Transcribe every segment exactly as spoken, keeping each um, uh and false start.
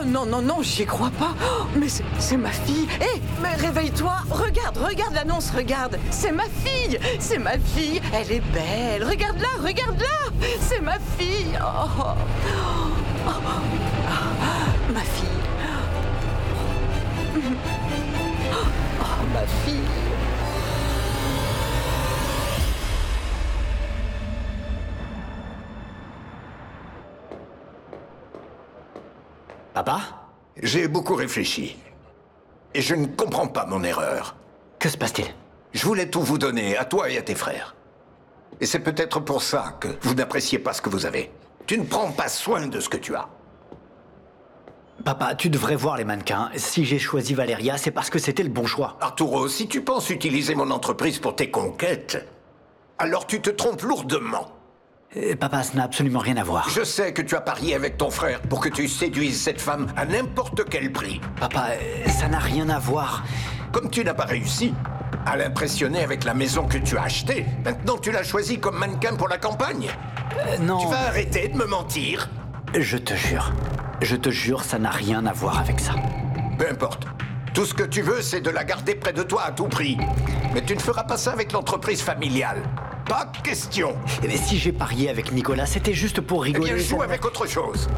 non, non, non, j'y crois pas. Oh, mais c'est, c'est ma fille. Hé, mais réveille-toi. Regarde, regarde l'annonce, regarde. C'est ma fille. C'est ma fille. Elle est belle. Regarde-la, regarde-la. C'est ma fille. Oh, oh, oh, oh, ma fille. Oh, ma fille. Papa? J'ai beaucoup réfléchi. Et je ne comprends pas mon erreur. Que se passe-t-il? Je voulais tout vous donner, à toi et à tes frères. Et c'est peut-être pour ça que vous n'appréciez pas ce que vous avez. Tu ne prends pas soin de ce que tu as. Papa, tu devrais voir les mannequins. Si j'ai choisi Valeria, c'est parce que c'était le bon choix. Arturo, si tu penses utiliser mon entreprise pour tes conquêtes, alors tu te trompes lourdement. Euh, papa, ça n'a absolument rien à voir. Je sais que tu as parié avec ton frère pour que tu séduises cette femme à n'importe quel prix. Papa, euh, ça n'a rien à voir. Comme tu n'as pas réussi à l'impressionner avec la maison que tu as achetée, maintenant tu l'as choisie comme mannequin pour la campagne. Euh, non... Tu vas arrêter de me mentir? Je te jure. Je te jure, ça n'a rien à voir avec ça. Peu importe. Tout ce que tu veux, c'est de la garder près de toi à tout prix. Mais tu ne feras pas ça avec l'entreprise familiale. Pas question. Mais si j'ai parié avec Nicolas, c'était juste pour rigoler. Eh bien, joue ça... avec autre chose.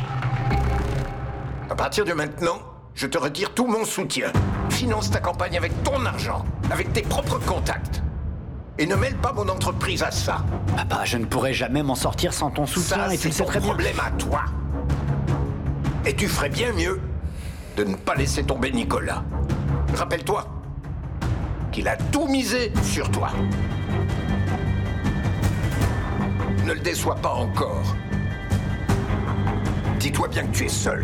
À partir de maintenant, je te retire tout mon soutien. Finance ta campagne avec ton argent, avec tes propres contacts. Et ne mêle pas mon entreprise à ça. Papa, je ne pourrai jamais m'en sortir sans ton soutien Ça, et tu le sais c'est ton très bien. problème à toi. Et tu ferais bien mieux de ne pas laisser tomber Nicolas. Rappelle-toi qu'il a tout misé sur toi. Ne le déçois pas encore. Dis-toi bien que tu es seul.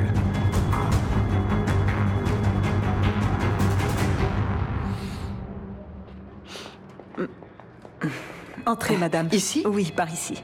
Entrez, madame. Ici? Oui, par ici.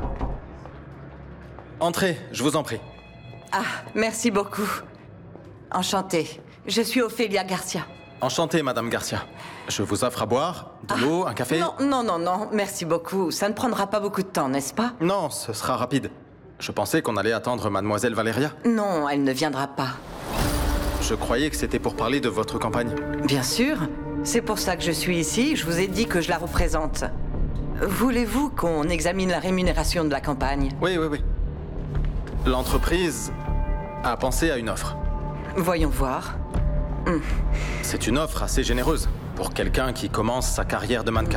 Entrez, je vous en prie. Ah, merci beaucoup. Enchantée. Je suis Ophélia Garcia. Enchanté, Madame Garcia. Je vous offre à boire, de l'eau, un café. Non, non, non, non, merci beaucoup. Ça ne prendra pas beaucoup de temps, n'est-ce pas? Non, ce sera rapide. Je pensais qu'on allait attendre Mademoiselle Valeria. Non, elle ne viendra pas. Je croyais que c'était pour parler de votre campagne. Bien sûr. C'est pour ça que je suis ici. Je vous ai dit que je la représente. Voulez-vous qu'on examine la rémunération de la campagne? Oui, oui, oui. L'entreprise a pensé à une offre. Voyons voir. Hum. C'est une offre assez généreuse pour quelqu'un qui commence sa carrière de mannequin.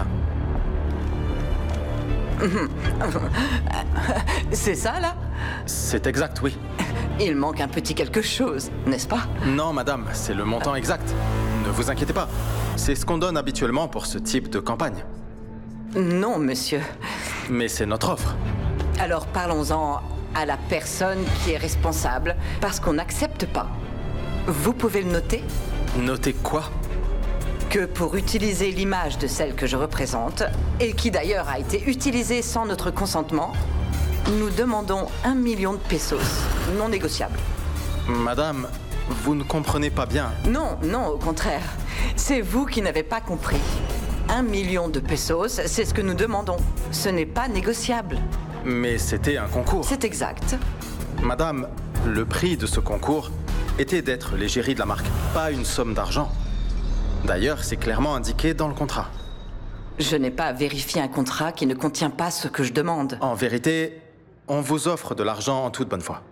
C'est ça, là? C'est exact, oui. Il manque un petit quelque chose, n'est-ce pas? Non, madame, c'est le montant exact. Ne vous inquiétez pas. C'est ce qu'on donne habituellement pour ce type de campagne. Non, monsieur. Mais c'est notre offre. Alors parlons-en à la personne qui est responsable, parce qu'on n'accepte pas. Vous pouvez le noter? Notez quoi? Que pour utiliser l'image de celle que je représente, et qui d'ailleurs a été utilisée sans notre consentement, nous demandons un million de pesos, non négociable. Madame, vous ne comprenez pas bien. Non, non, au contraire. C'est vous qui n'avez pas compris. Un million de pesos, c'est ce que nous demandons. Ce n'est pas négociable. Mais c'était un concours. C'est exact. Madame, le prix de ce concours était d'être l'égérie de la marque, pas une somme d'argent. D'ailleurs, c'est clairement indiqué dans le contrat. Je n'ai pas vérifié un contrat qui ne contient pas ce que je demande. En vérité, on vous offre de l'argent en toute bonne foi.